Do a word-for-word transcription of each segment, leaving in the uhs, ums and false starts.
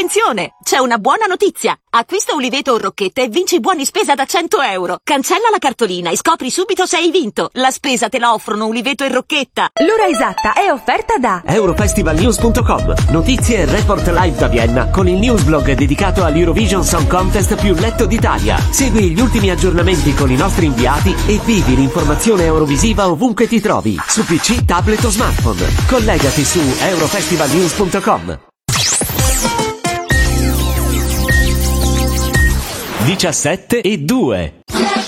attenzione! C'è una buona notizia! Acquista Uliveto o Rocchetta e vinci buoni spesa da cento euro. Cancella la cartolina e scopri subito se hai vinto. La spesa te la offrono Uliveto e Rocchetta. L'ora esatta è offerta da Eurofestivalnews punto com. Notizie e report live da Vienna con il newsblog dedicato all'Eurovision Song Contest più letto d'Italia. Segui gli ultimi aggiornamenti con i nostri inviati e vivi l'informazione eurovisiva ovunque ti trovi, su P C, tablet o smartphone. Collegati su Eurofestivalnews punto com. diciassette e due.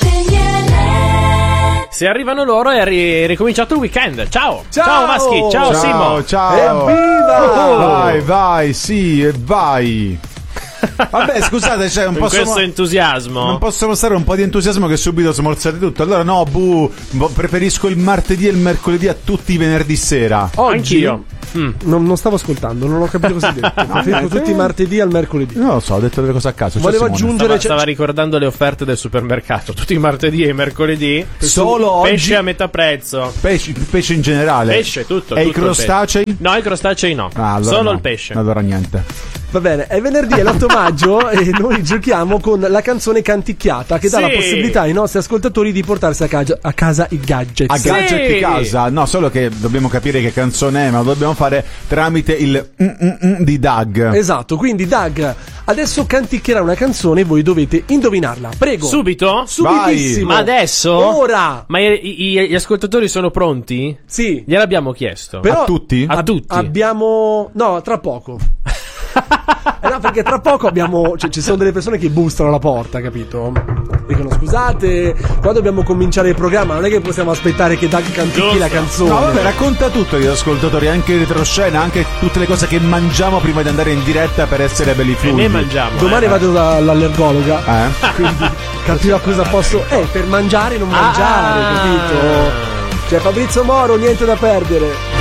Se arrivano loro è ri- ricominciato il weekend. Ciao. Ciao, ciao Maschi, ciao, ciao Simo. Ciao. Evviva! Oh. Vai, vai, sì, e vai. Vabbè, scusate, c'è un po' questo mo- entusiasmo. Non posso mostrare un po' di entusiasmo che subito smorzate tutto. Allora no, bu, preferisco il martedì e il mercoledì a tutti i venerdì sera. Oggi Anch'io. Mm. Non, non stavo ascoltando, non ho capito cosa hai detto. Preferisco tutti i martedì al mercoledì. Non lo so, ho detto delle cose a caso. Volevo Simone. aggiungere Stava, cioè, stava ricordando le offerte del supermercato. Tutti i martedì e i mercoledì. Solo pesce oggi a metà prezzo. pesce, pesce in generale. Pesce, tutto. E tutto i crostacei? No, i crostacei no. Ah, allora Solo no. il pesce. Allora niente. va bene, è venerdì, è l'otto maggio e noi giochiamo con la canzone canticchiata che dà Sì. la possibilità ai nostri ascoltatori di portarsi a casa, a casa i gadget. A Sì. gadget di casa. No, solo che dobbiamo capire che canzone è, ma lo dobbiamo fare tramite il mm, mm, mm di Doug. Esatto, quindi Doug adesso canticchierà una canzone e voi dovete indovinarla. Prego. Subito? Subitissimo. Ma adesso? Ora. Ma i- i- gli ascoltatori sono pronti? Sì. Gliel'abbiamo chiesto. Però A tutti? A ab- tutti. Abbiamo... No, tra poco. Eh no, perché tra poco abbiamo... Cioè, ci sono delle persone che bussano alla porta, capito? Dicono, scusate, qua dobbiamo cominciare il programma, non è che possiamo aspettare che Doug cantichi Giusto. la canzone. No, vabbè, racconta tutto agli ascoltatori, anche in retroscena, anche tutte le cose che mangiamo prima di andare in diretta per essere belli E fluidi. ne mangiamo. Domani eh. vado dall'allergologa, Eh? quindi capirò cosa posso... Eh, per mangiare e non mangiare, Ah. capito? Cioè, Fabrizio Moro, niente da perdere.